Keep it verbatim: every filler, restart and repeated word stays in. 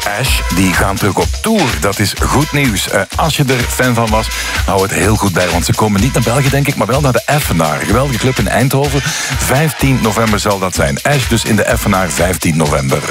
Ash, die gaan terug op tour. Dat is goed nieuws. Uh, als je er fan van was, hou het heel goed bij. Want ze komen niet naar België, denk ik, maar wel naar de Effenaar. Geweldige club in Eindhoven. vijftien november zal dat zijn. Ash dus in de Effenaar, vijftien november.